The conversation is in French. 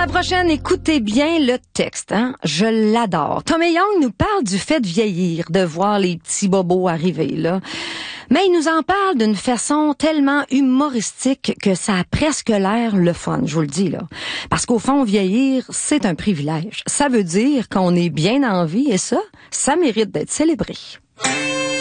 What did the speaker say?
la prochaine, écoutez bien le texte, hein? Je l'adore. Tommy Young nous parle du fait de vieillir, de voir les petits bobos arriver, là. Mais il nous en parle d'une façon tellement humoristique que ça a presque l'air le fun, je vous le dis, là. Parce qu'au fond, vieillir, c'est un privilège. Ça veut dire qu'on est bien en vie et ça mérite d'être célébré.